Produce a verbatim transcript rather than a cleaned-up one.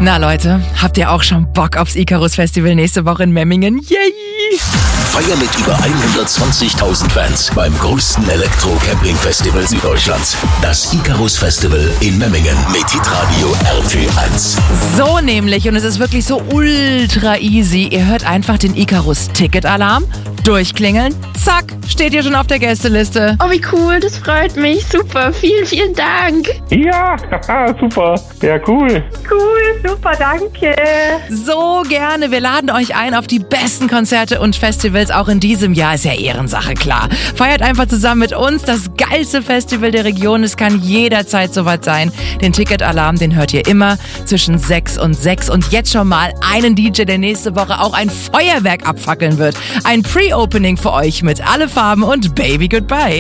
Na Leute, habt ihr auch schon Bock aufs Icarus Festival nächste Woche in Memmingen? Yay! Feier mit über hundertzwanzigtausend Fans beim größten Elektro-Camping-Festival Süddeutschlands. Das Icarus Festival in Memmingen mit Hitradio R T eins. So nämlich, und es ist wirklich so ultra easy. Ihr hört einfach den Icarus-Ticket-Alarm, durchklingeln, zack, steht ihr schon auf der Gästeliste. Oh, wie cool, das freut mich. Super, vielen, vielen Dank. Ja, haha, super. Ja, cool. Cool, super, danke. So gerne. Wir laden euch ein auf die besten Konzerte und Festivals auch in diesem Jahr. Ist ja Ehrensache, klar. Feiert einfach zusammen mit uns das geilste Festival der Region. Es kann jederzeit soweit sein. Den Ticketalarm, den hört ihr immer zwischen sechs und sechs. Und jetzt schon mal einen D J, der nächste Woche auch ein Feuerwerk abfackeln wird. Ein Pre-Opening für euch mit Alle Farben und Baby Goodbye.